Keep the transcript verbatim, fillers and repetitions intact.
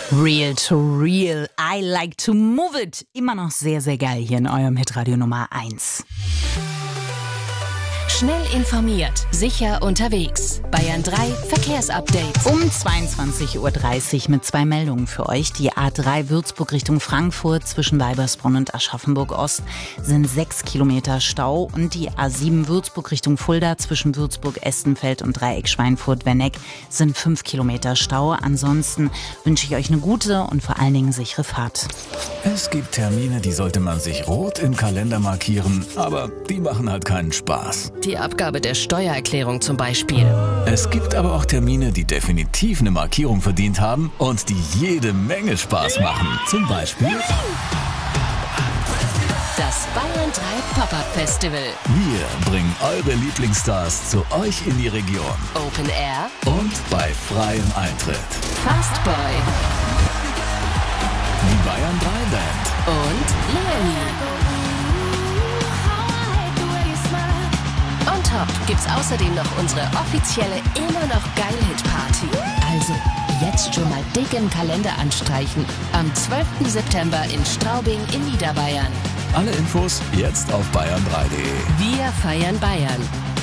Real to real, I like to move it. Immer noch sehr, sehr geil hier in eurem Hitradio Nummer eins. Schnell informiert, sicher unterwegs. Bayern drei Verkehrsupdate. Um zweiundzwanzig Uhr dreißig mit zwei Meldungen für euch. Die A drei Würzburg Richtung Frankfurt zwischen Weibersbronn und Aschaffenburg Ost sind sechs Kilometer Stau. Und die A sieben Würzburg Richtung Fulda zwischen Würzburg-Estenfeld und Dreieck Schweinfurt-Wenneck sind fünf Kilometer Stau. Ansonsten wünsche ich euch eine gute und vor allen Dingen sichere Fahrt. Es gibt Termine, die sollte man sich rot im Kalender markieren, aber die machen halt keinen Spaß. Die Abgabe der Steuererklärung zum Beispiel. Es gibt aber auch Termine, die definitiv eine Markierung verdient haben und die jede Menge Spaß machen. Zum Beispiel das Bayern drei Pop-Up Festival. Wir bringen eure Lieblingsstars zu euch in die Region. Open Air und bei freiem Eintritt. Fast Boy. Die Bayern drei Band. Und Leonie. On top gibt's außerdem noch unsere offizielle immer noch geil Hit Party. Also jetzt schon mal dick im Kalender anstreichen. Am zwölften September in Straubing in Niederbayern. Alle Infos jetzt auf bayern drei punkt de. Wir feiern Bayern.